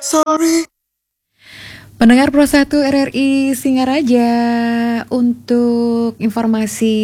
Sorry. Pendengar Pro 1 RRI Singaraja, untuk informasi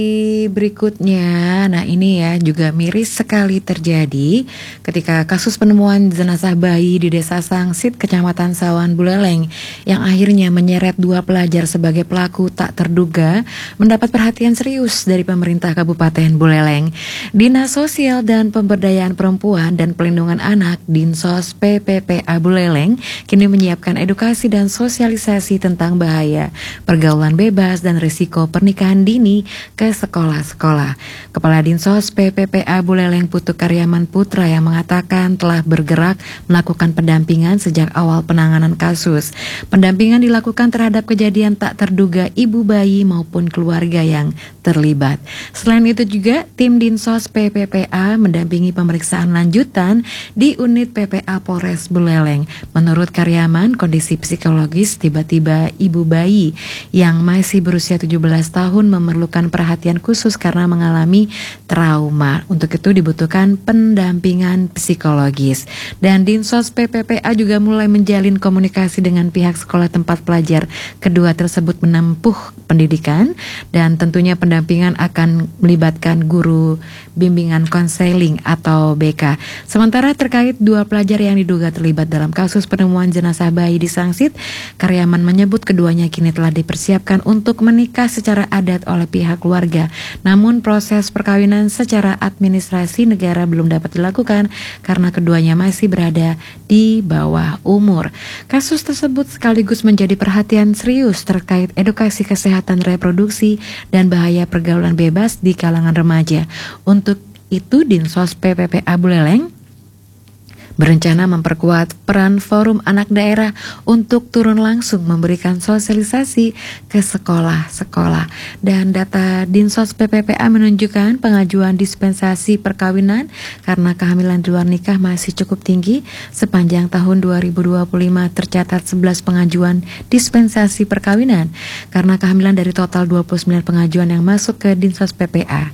berikutnya, nah ini ya juga miris sekali terjadi ketika kasus penemuan jenazah bayi di Desa Sangsit, Kecamatan Sawan Buleleng yang akhirnya menyeret 2 pelajar sebagai pelaku tak terduga mendapat perhatian serius dari pemerintah Kabupaten Buleleng. Dinas Sosial dan Pemberdayaan Perempuan dan Pelindungan Anak Dinsos PPPA Buleleng kini menyiapkan edukasi dan sosialisasi tentang bahaya pergaulan bebas dan risiko pernikahan dini ke sekolah-sekolah. Kepala Dinsos PPPA Buleleng Putu Karyaman Putra yang mengatakan telah bergerak melakukan pendampingan sejak awal penanganan kasus. Pendampingan dilakukan terhadap kejadian tak terduga ibu bayi maupun keluarga yang terlibat. Selain itu juga tim Dinsos PPPA mendampingi pemeriksaan lanjutan di unit PPA Polres Buleleng. Menurut Karyaman, kondisi psikologis tiba-tiba ibu bayi yang masih berusia 17 tahun memerlukan perhatian khusus karena mengalami trauma. Untuk itu dibutuhkan pendampingan psikologis. Dan Dinsos PPPA juga mulai menjalin komunikasi dengan pihak sekolah tempat pelajar kedua tersebut menempuh pendidikan, dan tentunya pendampingan akan melibatkan guru bimbingan konseling atau BK. Sementara terkait 2 pelajar yang diduga terlibat dalam kasus penemuan jenazah bayi di Sangsit, Karyaman menyebut keduanya kini telah dipersiapkan untuk menikah secara adat oleh pihak keluarga. Namun proses perkawinan secara administrasi negara belum dapat dilakukan karena keduanya masih berada di bawah umur. Kasus tersebut sekaligus menjadi perhatian serius terkait edukasi kesehatan reproduksi dan bahaya pergaulan bebas di kalangan remaja. Untuk itu Dinsos PPPA Buleleng berencana memperkuat peran forum anak daerah untuk turun langsung memberikan sosialisasi ke sekolah-sekolah. Dan data Dinsos PPPA menunjukkan pengajuan dispensasi perkawinan karena kehamilan di luar nikah masih cukup tinggi. Sepanjang tahun 2025 tercatat 11 pengajuan dispensasi perkawinan karena kehamilan dari total 29 pengajuan yang masuk ke Dinsos PPPA.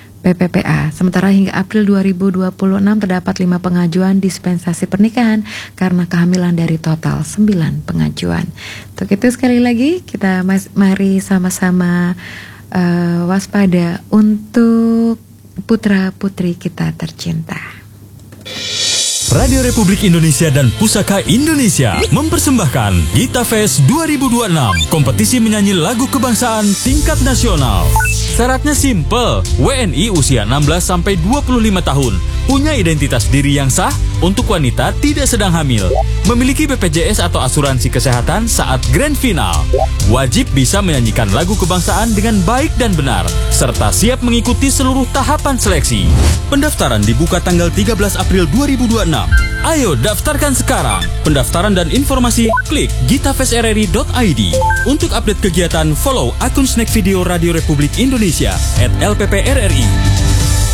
Sementara hingga April 2026 terdapat 5 pengajuan dispensasi pernikahan karena kehamilan dari total 9 pengajuan. Untuk itu sekali lagi kita mari sama-sama waspada untuk putra-putri kita tercinta. Radio Republik Indonesia dan Pusaka Indonesia mempersembahkan Gita Fest 2026, kompetisi menyanyi lagu kebangsaan tingkat nasional. Syaratnya simple, WNI usia 16-25 tahun, punya identitas diri yang sah, untuk wanita tidak sedang hamil, memiliki BPJS atau asuransi kesehatan saat grand final, wajib bisa menyanyikan lagu kebangsaan dengan baik dan benar, serta siap mengikuti seluruh tahapan seleksi. Pendaftaran dibuka tanggal 13 April 2026. Ayo daftarkan sekarang. Pendaftaran dan informasi klik gitafestrri.id. Untuk update kegiatan follow akun Snack Video Radio Republik Indonesia @LPPRRI.